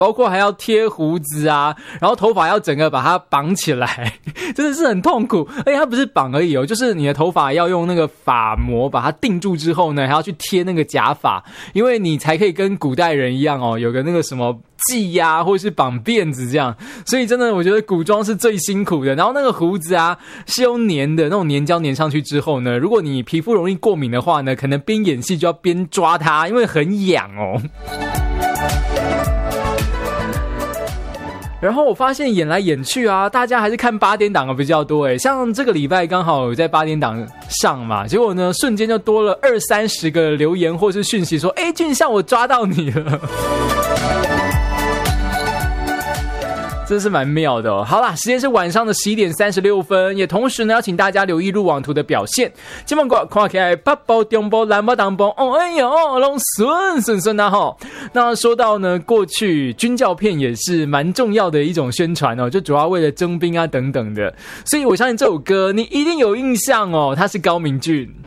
包括还要贴胡子啊，然后头发要整个把它绑起来，真的是很痛苦。而且它不是绑而已哦，就是你的头发要用那个发膜把它定住之后呢，还要去贴那个假发，因为你才可以跟古代人一样哦，有个那个什么系呀，或者是绑辫子这样。所以真的我觉得古装是最辛苦的。然后那个胡子啊是用粘的，那种粘胶粘上去之后呢，如果你皮肤容易过敏的话呢，可能边演戏就要边抓它，因为很痒哦。然后我发现演来演去啊，大家还是看8点档的比较多诶，像这个礼拜刚好有在8点档上嘛，结果呢瞬间就多了20-30个留言或是讯息说，俊相我抓到你了。真是蛮妙的哦。好啦，时间是晚上的11点36分，也同时呢要请大家留意路网图的表现。今晚看起来北部、中部、南部、东部，哎呦，拢顺啊吼。那说到呢，过去军教片也是蛮重要的一种宣传哦，就主要为了征兵啊等等的。所以我相信这首歌你一定有印象哦，它是高明俊。